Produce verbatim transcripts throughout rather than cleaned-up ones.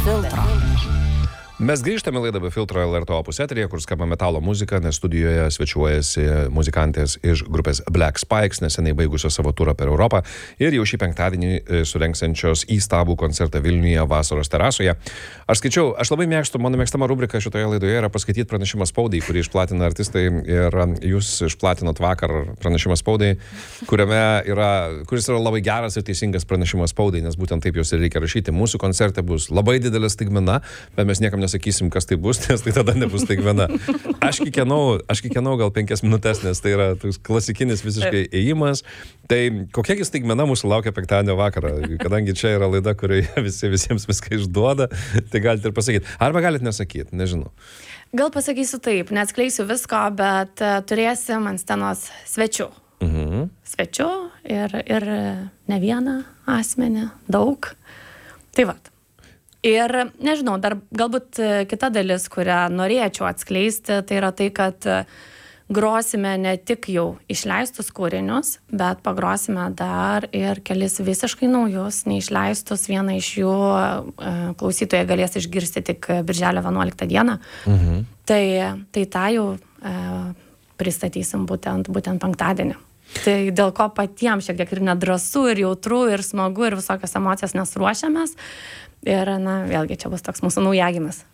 filtro. Mes grįžtame laidą Be filtro L R T Opus eteryje, kur skamba metalo muzika, nes studijoje svečiuojasi muzikantės iš grupės Black Spikes, neseniai baigusios savo turą per Europą ir jau šį penktadienį surengsiančios įstabų koncertą Vilniuje vasaros terasoje. Aš skaičiau, aš labai mėgstu, mano mėgstama rubrika šitoje laidoje yra paskaityti pranešimą spaudai, kurį išplatina artistai, ir jūs išplatinot vakar pranešimą spaudai, kuriame yra, kuris yra labai geras ir teisingas pranešimas spaudai, nes būtent taip jūs ir reikia rašyti. Mūsų koncerte bus labai didelė staigmena, bet mes niekam nesakysim, kas tai bus, nes tai tada nebus staigmena. Aš kikenau, aš kikenau gal penkias minutės, nes tai yra toks klasikinis visiškai ėjimas. Tai kokia staigmena mūsų laukia penktadienio vakarą, kadangi čia yra laida, kurioje visi visiems viską išduoda, tai galite ir pasakyti. Arba galite nesakyti, nežinau. Gal pasakysiu taip, neatskleisiu visko, bet uh, turėsim ant scenos svečių. Mhm. Svečių ir, ir ne vieną asmenį, daug. Tai vat. Ir nežinau, dar galbūt kita dalis, kurią norėčiau atskleisti, tai yra tai, kad grosime ne tik jau išleistus kūrinius, bet pagrosime dar ir kelis visiškai naujus, neišleistus. Vieną iš jų klausytojai galės išgirsti tik birželio vienuoliktą dieną. Mhm. Tai, tai tą jau e, pristatysim būtent, būtent penktadienį. Tai dėl ko patiems šiek tiek ir nedrąsu, ir jautru, ir smagu, ir visokios emocijos nes ruošiamės. Ir, na, vėlgi, čia bus toks mūsų naujagimis.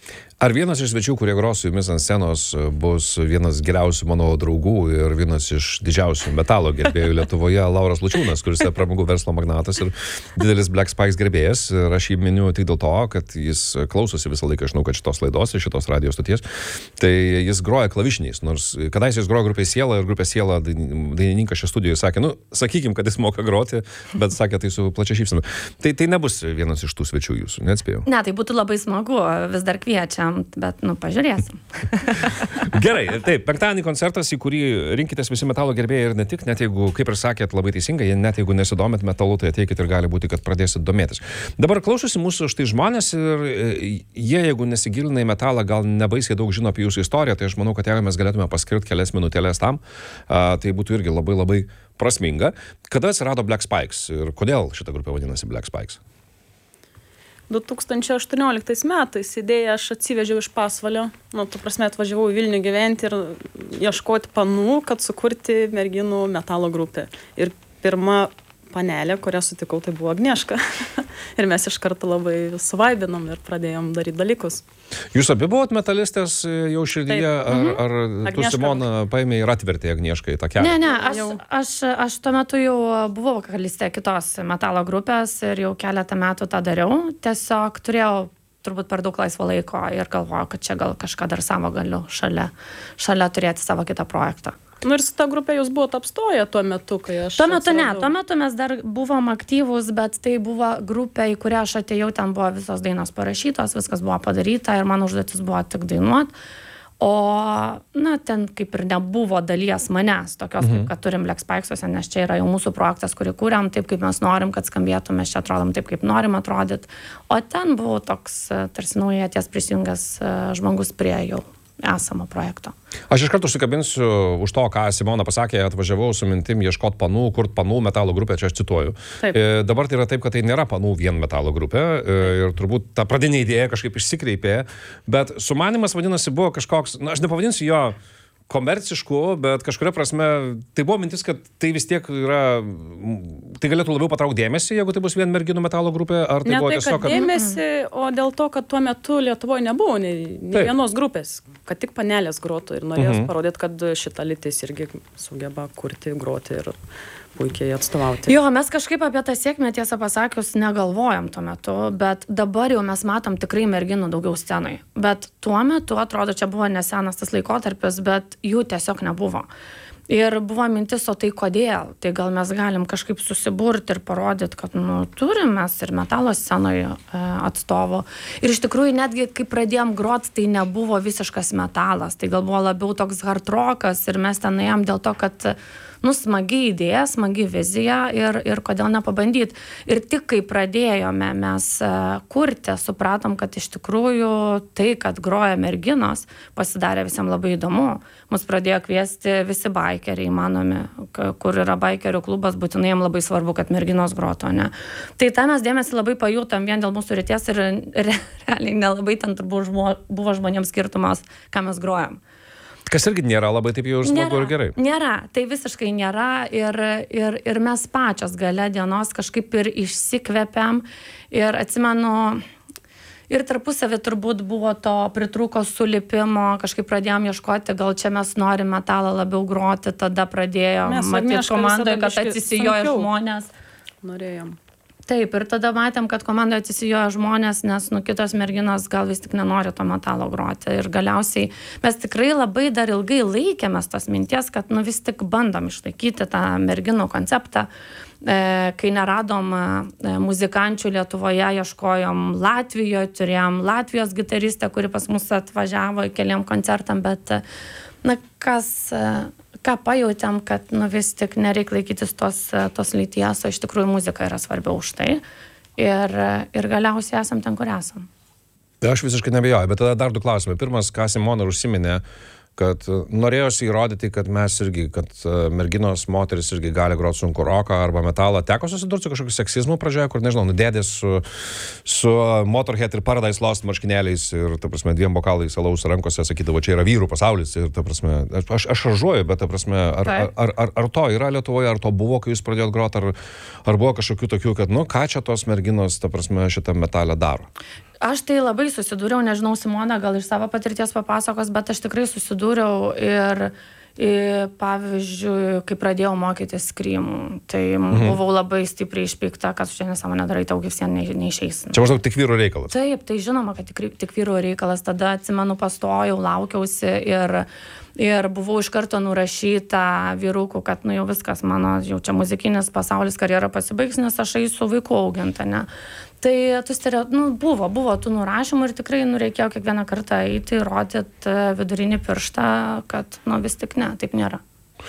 Ar vienas iš svečių, kurie gros su jumis ant scenos, bus vienas geriausių mano draugų ir vienas iš didžiausių metalo gerbėjų Lietuvoje, Lauras Lučiūnas, kuris yra pramogų verslo magnatas ir didelis Black Spikes gerbėjas. Ir aš jį miniu tik dėl to, kad jis klausosi visą laiką, žinau, kad šitos laidos ir šitos radijos stoties. Tai jis groja klavišiniais, nors kadaise jis groja grupė Siela ir grupė Siela dainininkas šią studijoje sakė, nu, sakykim, kad jis moka groti, bet sakė tai su plačia šypsena. Tai, tai nebus vienas iš tų svečių jūsų, neatspėjau. Ne, tai būtų labai smagu, vis dar kviečiam. Bet, nu, pažiūrėsim. Gerai, taip, penktadienį koncertas, į kurį rinkitės visi metalo gerbėjai ir ne tik, net jeigu, kaip ir sakėt, labai teisingai, net jeigu nesidomėt metalu, tai ateikit ir gali būti, kad pradėsit domėtis. Dabar klausosi mūsų štai žmonės ir jie, jeigu nesigilina į metalą, gal nebaisiai daug žino apie jūsų istoriją, tai aš manau, kad jeigu mes galėtume paskirti kelias minutėlės tam, tai būtų irgi labai labai prasminga. Kada atsirado Black Spikes ir kodėl šita grupė vadinasi Black Spikes? du tūkstančiai aštuonioliktais metais idėją aš atsivežiau iš Pasvalio. Nu, tu prasme, atvažiavau į Vilnių gyventi ir ieškoti panų, kad sukurti merginų metalo grupę. Ir pirma panelė, kurią sutikau, tai buvo Agnieška. Ir mes iš karto labai suvaibinom ir pradėjom daryti dalykus. Jūs abi buvot metalistės jau širdyje, ar, ar tu, Simona, paėmė ir atvertė Agniešką į tą kelią? Ne, ne, aš, aš, aš tuo metu jau buvau vokalistė kitos metalo grupės ir jau keletą metų tą dariau. Tiesiog turėjau turbūt per daug laisvo laiko ir galvojau, kad čia gal kažką dar savo galiu šalia, šalia turėti savo kitą projektą. Nu ir su ta grupė jūs buvote apstoję tuo metu, kai aš Tuo metu atsiradau. ne, tuo metu mes dar buvom aktyvūs, bet tai buvo grupė, į kurią aš atėjau, ten buvo visos dainos parašytos, viskas buvo padaryta ir mano užduotis buvo tik dainuot. O, na, ten kaip ir nebuvo dalies manęs, tokios, mhm. kaip kad turim Black Spikesuose, nes čia yra jau mūsų projektas, kurį kūrėm taip, kaip mes norim, kad skambėtų, mes čia atrodom taip, kaip norim atrodyti. O ten buvo toks, tarsi nauja ties prisijungęs žmogus prie jau esamo projekto. Aš iš karto užsikabinsiu už to, ką Simona pasakė, atvažiavau su mintim ieškot panų, kurt panų metalo grupę, čia aš cituoju. E, dabar tai yra taip, kad tai nėra panų vien metalo grupė e, ir turbūt ta pradinė idėja kažkaip išsikreipė, bet sumanimas vadinasi buvo kažkoks, na aš nepavadinsiu jo komerciškų, bet kažkuria prasme tai buvo mintis, kad tai vis tiek yra, tai galėtų labiau patraukti dėmesį, jeigu tai bus vien merginų metalo grupė, ar tai ne buvo tai, tiesiog, kad dėmesį, o dėl to, kad tuo metu Lietuvoje nebuvo nei, nei vienos grupės, kad tik panelės grotų ir norėjos mhm. parodyti, kad šita lytis irgi sugeba kurti, groti ir puikiai atstovauti. Jo, mes kažkaip apie tą sėkmę, tiesą pasakius, negalvojam tuo metu, bet dabar jau mes matom tikrai merginų daugiau scenai. Bet tuo metu, atrodo, čia buvo nesenas tas laikotarpis, bet jų tiesiog nebuvo. Ir buvo mintis, o tai kodėl? Tai gal mes galim kažkaip susiburti ir parodyti, kad, nu, turim mes ir metalo scenoje e, atstovų. Ir iš tikrųjų, netgi kai pradėjom groti, tai nebuvo visiškas metalas. Tai gal buvo labiau toks hard rockas ir mes ten ėjom dėl to, kad nu, smagi idėja, smagi vizija ir, ir kodėl nepabandyti. Ir tik kai pradėjome mes kurti, supratom, kad iš tikrųjų tai, kad groja merginos, pasidarė visiems labai įdomu. Mus pradėjo kviesti visi baikeriai, manomi, kur yra baikerių klubas, būtinai jiems labai svarbu, kad merginos groto, ne. Tai tą mes dėmesį labai pajutom vien dėl mūsų ryties ir realiai nelabai ten turbūt buvo žmonėms skirtumas, ką mes grojam. Kas irgi nėra labai taip jau ir smagu ir gerai. Nėra, tai visiškai nėra ir, ir, ir mes pačios gale dienos kažkaip ir išsikvepiam ir atsimenu, ir tarpusavį turbūt buvo to pritrūko sulipimo, kažkaip pradėjom ieškoti, gal čia mes norim metalą labiau groti, tada pradėjom matyti komandoje, kad atsisijoja žmonės. Norėjom. Taip, ir tada matėm, kad komandoje atsisijoja žmonės, nes nu, kitos merginos gal vis tik nenori to metalo groti. Ir galiausiai mes tikrai labai dar ilgai laikėmės tos minties, kad nu, vis tik bandom išlaikyti tą merginų konceptą. E, kai neradom e, muzikančių Lietuvoje, ieškojom Latvijoje, turėjom Latvijos gitaristę, kuri pas mus atvažiavo keliam koncertam, bet na, kas... E, ką pajautėm, kad nu, vis tik nereik laikytis tos, tos lyties, o iš tikrųjų muzika yra svarbiau už tai. Ir, ir galiausiai esam ten, kur esam. Aš visiškai nebejoju, bet tada dar du klausimai. Pirmas, ką Simona užsiminė, kad norėjosi įrodyti, kad mes irgi, kad merginos, moteris irgi gali groti sunku roką arba metalą. Teko susidurti su kažkokiu seksizmu pradžioje, kur, nežinau, nudėdės su, su Motorhead ir Paradise Lost marškinėliais ir, ta prasme, dviem bokalais alaus rankose sakydavo, čia yra vyrų pasaulis. Ir, ta prasme, aš, aš šaržuoju, bet, ta prasme, ar, ar, ar, ar, ar to yra Lietuvoje, ar to buvo, kai jūs pradėjot groti, ar, ar buvo kažkokių tokių, kad, nu, ką čia tos merginos, ta prasme, šitą metalę daro? Aš tai labai susidūriau, nežinau, Simona gal iš savo patirties papasakos, bet aš tikrai susidūriau ir, ir pavyzdžiui, kai pradėjau mokytis Screamų, tai mhm. buvau labai stipriai išpykta, kad šiandien nesąmonę darai, tau visiems neišeis. Čia maždaug tik vyrų reikalas. Taip, tai žinoma, kad tik, tik vyrų reikalas. Tada atsimenu, pastojau, laukiausi ir, ir buvau iš karto nurašyta vyrukų, kad nu jau viskas, mano jau čia muzikinis pasaulis, karjera pasibaigs, nes aš eisiu vaikų auginti, ne. Tai tu stereo, nu, buvo, buvo tų nurašymų ir tikrai nu, reikėjo kiekvieną kartą eiti ir rodyti vidurinį pirštą, kad nu, vis tik ne, taip nėra.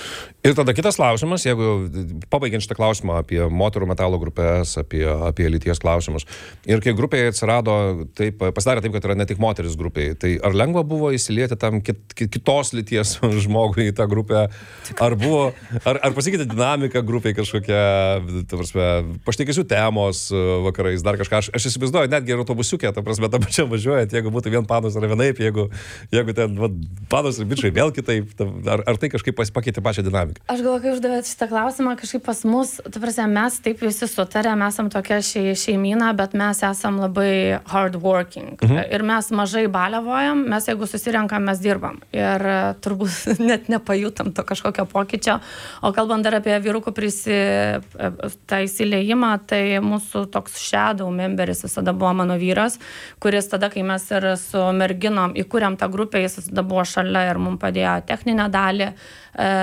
Ir tada kitas klausimas, jeigu pabaigiant šitą klausimą apie moterų metalo grupės, apie, apie lyties klausimus. Ir kai grupėje atsirado, taip, pasidarė taip, kad yra ne tik moteris grupėje, tai ar lengva buvo įsilieti tam kit, kitos lyties žmogui į tą grupę? Ar buvo, ar, ar pasikeitė dinamika grupėje kažkokia, ta prasme, pašnekėsiu temos vakarais, dar kažką? Aš, aš įsivaizduoju, netgi ir autobusiukė, ta prasme, ta pačia važiuojat, jeigu būtų vien panos ar vienaip, jeigu, jeigu ten va, panos ir bičiai vėl kitaip, ar, ar tai kažkaip pakeitė pačią dinamiką? Aš galvoju, kai uždavėt šitą klausimą, kažkaip pas mus, ta prasme, mes taip visi sutarė, mes esam tokia šei, šeimyna, bet mes esam labai hard working. Mhm. Ir mes mažai baliavojam, mes jeigu susirenkam, mes dirbam. Ir turbūt net nepajutam to kažkokio pokyčio. O kalbant dar apie vyrukų prisi, tą įsileimą, tai mūsų toks shadow memberis visada buvo mano vyras, kuris tada, kai mes ir su merginom įkūrėm tą grupę, jis visada buvo šalia ir mums padėjo techninę dalį.